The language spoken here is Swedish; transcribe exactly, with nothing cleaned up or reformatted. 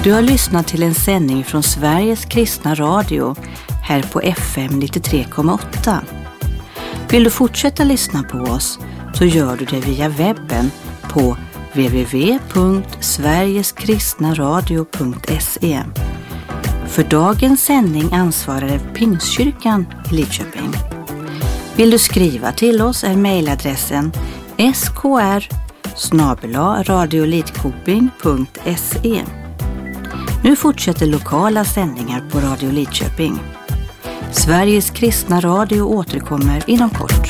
Du har lyssnat till en sändning från Sveriges kristna radio här på F M nittiotre komma åtta. Vill du fortsätta lyssna på oss så gör du det via webben på w w w punkt sverigeskristnaradio punkt se. För dagens sändning ansvarar Pingstkyrkan i Lidköping. Vill du skriva till oss är mejladressen s k r snabel-a radiolidkoping punkt se. Nu fortsätter lokala sändningar på Radio Lidköping. Sveriges kristna radio återkommer inom kort.